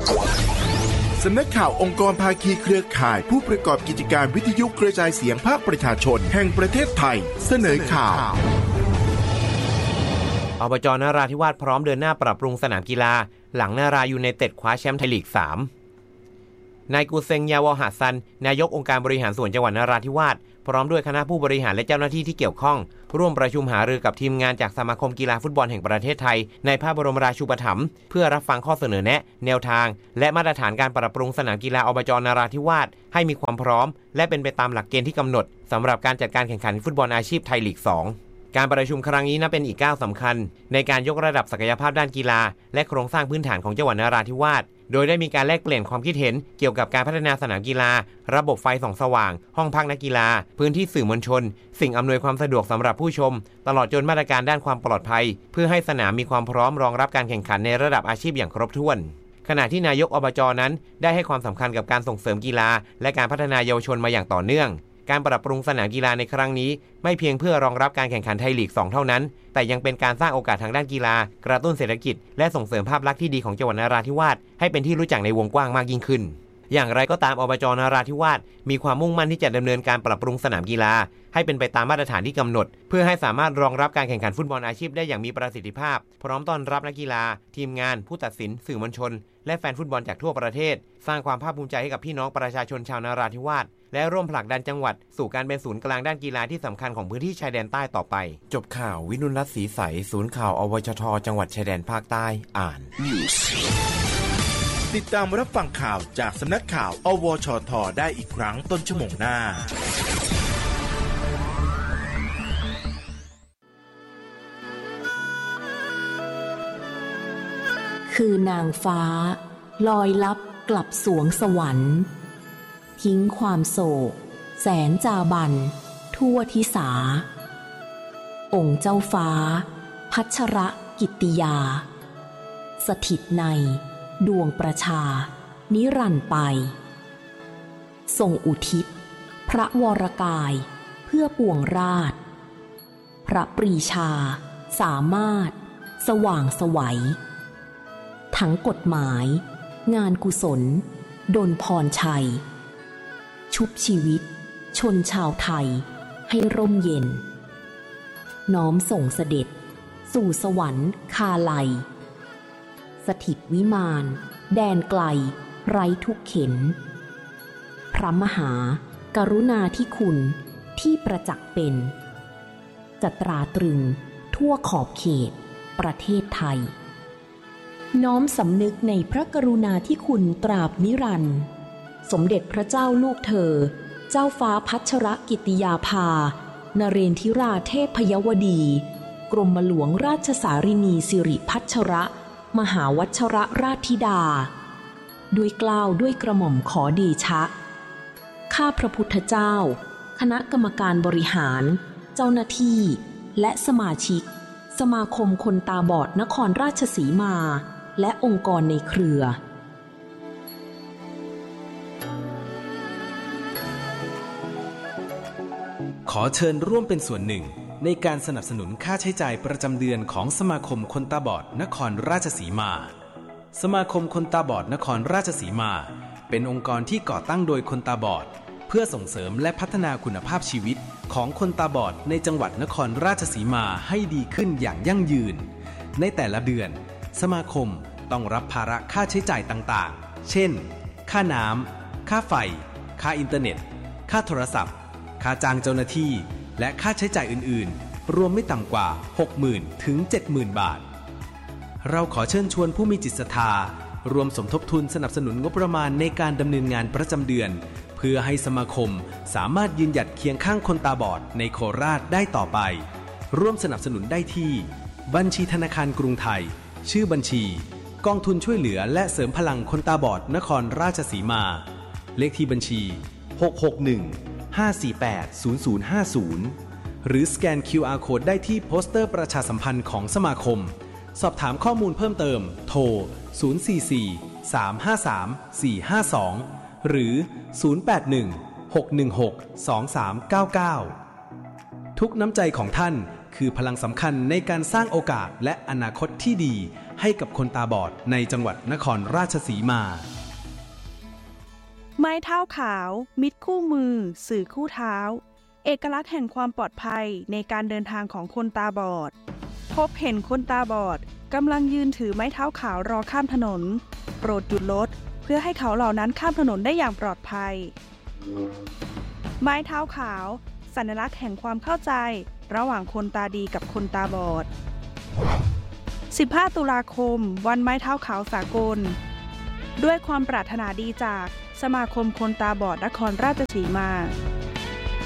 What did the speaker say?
สำนักข่าวองค์กรภาคีเครือข่ายผู้ประกอบกิจการวิทยุกระจายเสียงภาคประชาชนแห่งประเทศไทยเสนอข่าวอบจ.นราธิวาสพร้อมเดินหน้าปรับปรุงสนามกีฬาหลังนารายูไนเต็ดคว้าแชมป์ไทยลีก 3 นายกูเซงยาวอหะซันนายกองค์การบริหารส่วนจังหวัดนราธิวาสพร้อมด้วยคณะผู้บริหารและเจ้าหน้าที่ที่เกี่ยวข้องร่วมประชุมหารือกับทีมงานจากสมาคมกีฬาฟุตบอลแห่งประเทศไทยในพระบรมราชูปถัมภ์เพื่อรับฟังข้อเสนอแนะแนวทางและมาตรฐานการปรับปรุงสนามกีฬาอบจ.นราธิวาสให้มีความพร้อมและเป็นไปตามหลักเกณฑ์ที่กำหนดสำหรับการจัดการแข่งขันฟุตบอลอาชีพไทยลีก 2 การประชุมครั้งนี้นับเป็นอีกก้าวสำคัญในการยกระดับศักยภาพด้านกีฬาและโครงสร้างพื้นฐานของจังหวัดนราธิวาสโดยได้มีการแลกเปลี่ยนความคิดเห็นเกี่ยวกับการพัฒนาสนามกีฬาระบบไฟส่องสว่างห้องพักนักกีฬาพื้นที่สื่อมวลชนสิ่งอำนวยความสะดวกสำหรับผู้ชมตลอดจนมาตรการด้านความปลอดภัยเพื่อให้สนามมีความพร้อมรองรับการแข่งขันในระดับอาชีพอย่างครบถ้วนขณะที่นายกอบจ.นั้นได้ให้ความสำคัญกับการส่งเสริมกีฬาและการพัฒนาเยาวชนมาอย่างต่อเนื่องการปรับปรุงสนามกีฬาในครั้งนี้ไม่เพียงเพื่อรองรับการแข่งขันไทยลีก 2 เท่านั้นแต่ยังเป็นการสร้างโอกาสทางด้านกีฬากระตุ้นเศรษฐกิจและส่งเสริมภาพลักษณ์ที่ดีของจังหวัดนราธิวาสให้เป็นที่รู้จักในวงกว้างมากยิ่งขึ้นอย่างไรก็ตามอบจ.นราธิวาสมีความมุ่งมั่นที่จะดำเนินการปรับปรุงสนามกีฬาให้เป็นไปตามมาตรฐานที่กำหนดเพื่อให้สามารถรองรับการแข่งขันฟุตบอลอาชีพได้อย่างมีประสิทธิภาพพร้อมต้อนรับนักกีฬาทีมงานผู้ตัดสินสื่อมวลชนและแฟนฟุตบอลจากทั่วประเทศสร้างความภาคภูมิใจให้กับพี่น้องประชาชนชาวนราธิวาสและร่วมผลักดันจังหวัดสู่การเป็นศูนย์กลางด้านกีฬาที่สำคัญของพื้นที่ชายแดนใต้ต่อไปจบข่าววินุรัตน์ศรีใสศูนย์ข่าวอวชทจังหวัดชายแดนภาคใต้อ่านติดตามรับฟังข่าวจากสำนักข่าวอวชทได้อีกครั้งต้นชั่วโมงหน้าคือนางฟ้าลอยลับกลับสวงสวรรค์ทิ้งความโศกแสนจาบันทั่วทิสาองค์เจ้าฟ้าพัชรกิตติยาสถิตในดวงประชานิรันดร์ไปทรงอุทิศพระวรกายเพื่อปวงราชพระปรีชาสามารถสว่างไสวทั้งกฎหมายงานกุศลดลพรชัยชุบชีวิตชนชาวไทยให้ร่มเย็นน้อมส่งเสด็จสู่สวรรค์คาไลสถิตวิมานแดนไกลไร้ทุกเข็ญพระมหากรุณาธิคุณที่ประจักษ์เป็นจะตราตรึงทั่วขอบเขตประเทศไทยน้อมสำนึกในพระกรุณาธิคุณตราบนิรันดร์สมเด็จพระเจ้าลูกเธอเจ้าฟ้าพัชรกิติยาภานเรนทิราเทพยวดีกรมหลวงราชสารินีสิริพัชรมหาวัชรราชธิดาด้วยเกล้าด้วยกระหม่อมขอเดชะข้าพระพุทธเจ้าคณะกรรมการบริหารเจ้าหน้าที่และสมาชิกสมาคมคนตาบอดนครราชสีมาและองค์กรในเครือขอเชิญร่วมเป็นส่วนหนึ่งในการสนับสนุนค่าใช้จ่ายประจำเดือนของสมาคมคนตาบอดนครราชสีมาสมาคมคนตาบอดนครราชสีมาเป็นองค์กรที่ก่อตั้งโดยคนตาบอดเพื่อส่งเสริมและพัฒนาคุณภาพชีวิตของคนตาบอดในจังหวัดนครราชสีมาให้ดีขึ้นอย่างยั่งยืนในแต่ละเดือนสมาคมต้องรับภาระค่าใช้จ่ายต่างๆเช่นค่าน้ำค่าไฟค่าอินเทอร์เน็ตค่าโทรศัพท์ค่าจ้างเจ้าหน้าที่และค่าใช้จ่ายอื่นๆรวมไม่ต่ำกว่า 60,000 ถึง 70,000 บาทเราขอเชิญชวนผู้มีจิตศรัทธารวมสมทบทุนสนับสนุนงบประมาณในการดำเนินงานประจำเดือนเพื่อให้สมาคมสามารถยืนหยัดเคียงข้างคนตาบอดในโคราชได้ต่อไปร่วมสนับสนุนได้ที่บัญชีธนาคารกรุงไทยชื่อบัญชีกองทุนช่วยเหลือและเสริมพลังคนตาบอดนครราชสีมาเลขที่บัญชี661-548-0050หรือสแกน QR Code ได้ที่โปสเตอร์ประชาสัมพันธ์ของสมาคมสอบถามข้อมูลเพิ่มเติมโทร044-353-452หรือ081-616-2399ทุกน้ำใจของท่านคือพลังสำคัญในการสร้างโอกาสและอนาคตที่ดีให้กับคนตาบอดในจังหวัดนครราชสีมาไม้เท้าขาวมิตรคู่มือสื่อคู่เท้าเอกลักษณ์แห่งความปลอดภัยในการเดินทางของคนตาบอดพบเห็นคนตาบอดกำลังยืนถือไม้เท้าขาวรอข้ามถนนโปรดหยุดรถเพื่อให้เขาเหล่านั้นข้ามถนนได้อย่างปลอดภัยไม้เท้าขาวสัญลักษณ์แห่งความเข้าใจระหว่างคนตาดีกับคนตาบอด15 ตุลาคมวันไม้เท้าขาวสากลด้วยความปรารถนาดีจากสมาคมคนตาบอดนครราชสีมา